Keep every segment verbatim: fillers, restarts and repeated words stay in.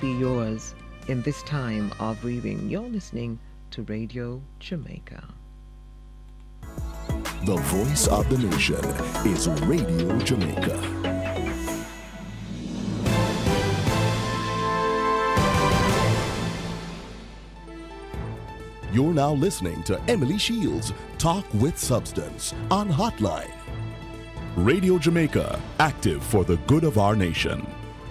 be yours in this time of reading. You're listening to Radio Jamaica. The voice of the nation is Radio Jamaica. You're now listening to Emily Shields Talk with Substance on Hotline. Radio Jamaica, active for the good of our nation.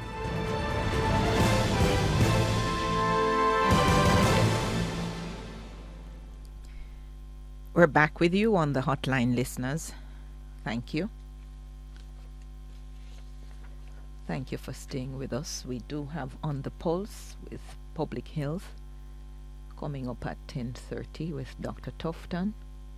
We're back with you on the hotline, listeners. Thank you. Thank you for staying with us. We do have On the Pulse with Public Health coming up at ten thirty with Doctor Tufton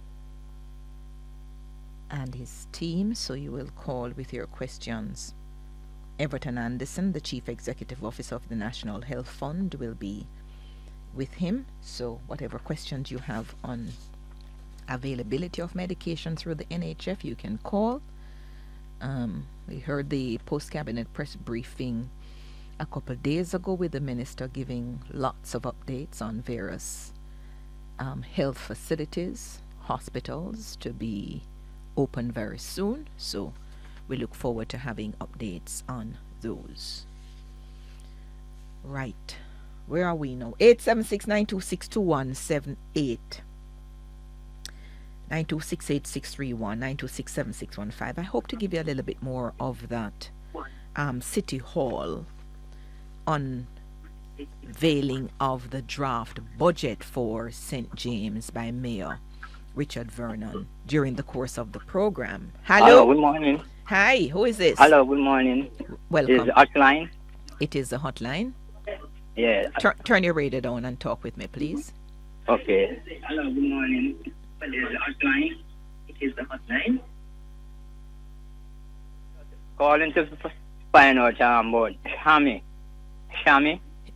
and his team, so you will call with your questions. Everton Anderson, the Chief Executive Officer of the National Health Fund, will be with him, so whatever questions you have on availability of medication through the N H F, you can call. Um, we heard the post-cabinet press briefing a couple of days ago with the minister giving lots of updates on various um, health facilities, hospitals to be open very soon. So we look forward to having updates on those. Right. Where are we now? eight seven six, nine two six, two one seven eight. nine two six eight six three one, nine two six seven six one five. I hope to give you a little bit more of that um, City Hall unveiling of the draft budget for Saint James by Mayor Richard Vernon during the course of the program. Hello. Hello, good morning. Hi, who is this? Hello, good morning. Welcome. Is it hotline? It is a hotline. Yeah. Tur- turn your radio down and talk with me, please. Okay. Hello, good morning. Is it hotline? It is the hotline. Calling to find out about Shami. Shami?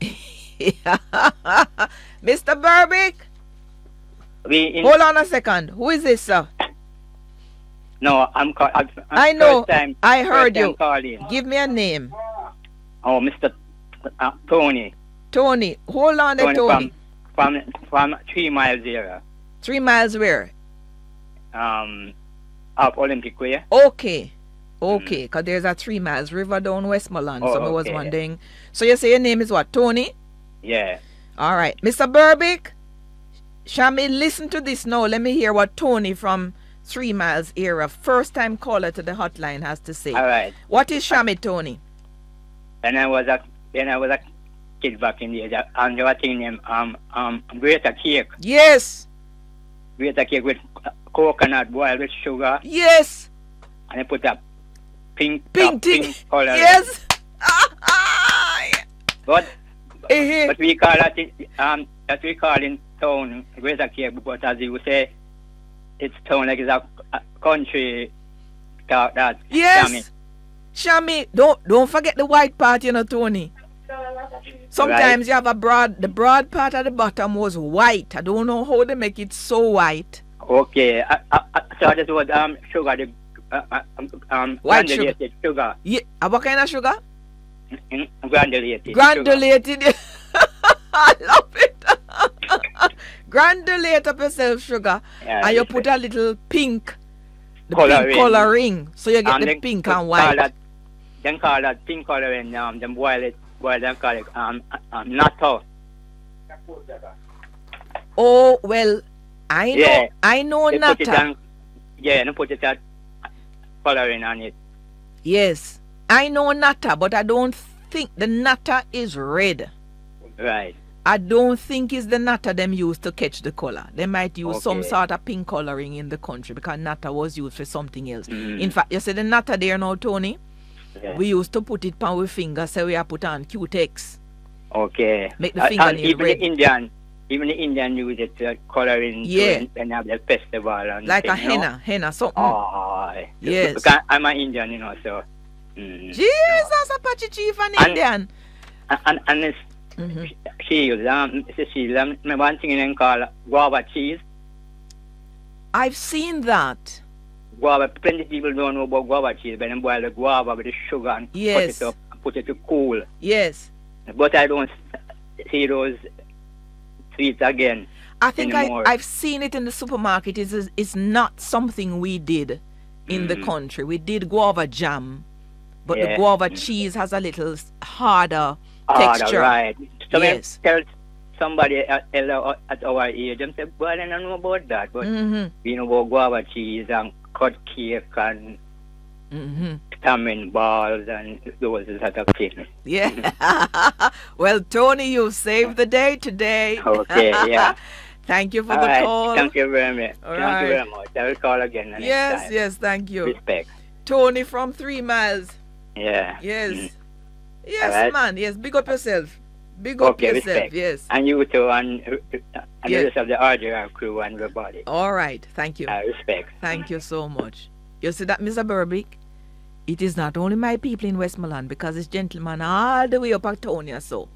Mister Burbick? We in- Hold on a second. Who is this, sir? No, I'm, call- I'm I know. Time, I heard you. Calling. Give me a name. Oh, Mister Uh, Tony. Tony. Hold on there, Tony. From, from, from three miles here. Three miles where? Um, up Olympic Way. Okay. Okay, because mm. there's a three miles river down Westmoreland. Oh, so I was okay. wondering. So you say your name is what? Tony? Yeah. All right. Mister Burbick, Shami, listen to this now. Let me hear what Tony from Three Miles Era, first time caller to the hotline, has to say. All right. What is Shami, Tony? And I was a when I was a kid back in the age, and they were thinking him um um greater cake. Yes. Greater cake with coconut boiled with sugar. Yes. And they put a pink pink, top, pink color. Yes. But uh-huh. but we call that um that we call in town greater cake, but as you say, it's town like it's a, a country talk that. Yes. Shami. Shami, don't don't forget the white part, you know, Tony. Sometimes right. you have a broad, the broad part at the bottom was white. I don't know how they make it so white. Okay, I, I, I, so that was um sugar, the uh, um white granulated sugar. sugar. Yeah, what kind of sugar? Mm, granulated. Granulated. Sugar. I love it. Granulate up yourself sugar, yeah, and you put a little pink, the coloring. pink coloring, so you get and the pink and white. That, then call that pink coloring. Um, then boil it. Boil them call it um um natto. Oh well, I know. Yeah. I know they nata. Put it on, yeah, and put it at coloring on it. Yes, I know nata, but I don't think the nata is red. Right. I don't think it's the nata them used to catch the color. They might use okay. some sort of pink coloring in the country because nata was used for something else. Mm. In fact, you see the nata there now, Tony? Yeah. We used to put it on our finger, so we have put on Q-Tex. Okay. Make the uh, fingernail even red. The Indian, even the Indian use it to coloring. Yeah. And have the festival and like thing, a henna, you know? henna something. Oh, yes. Because I'm an Indian, you know, so. Mm. Jesus, Apache Chief and, and Indian. And and, and it's, mm-hmm. she used um, she um, one thing in called guava cheese. I've seen that. Guava, plenty of people don't know about guava cheese, but then boil the guava with the sugar and yes. put it up and put it to cool. Yes. but I don't see those sweets again. I think I, anymore. I've seen it in the supermarket. It's, it's not something we did in the Mm. country. We did guava jam, but the Yeah. guava cheese has a little s- harder Ah, texture. right. So Yes. when I tell somebody at, at our- at our age, them say, well, I don't know about that, but Mm-hmm. we know about guava cheese and cut cake and Mm-hmm. salmon balls and those sort of things. Yeah. Well, Tony, you saved the day today. Okay, yeah. Thank you for All the right. call. Thank you very much. All Thank right. you very much. I will call again the next Yes, time. yes, thank you. Respect. Tony from Three Miles. Yeah. Yes. Mm. Yes, All right. man. Yes, big up yourself. Big up Okay, yourself. respect. Yes. And you too, and, and Yeah. the rest of the R J R crew and everybody. All right. Thank you. I respect. Thank you so much. You see that, Mister Burbick? It is not only my people in Westmoreland, because it's gentlemen all the way up at Tonya, so.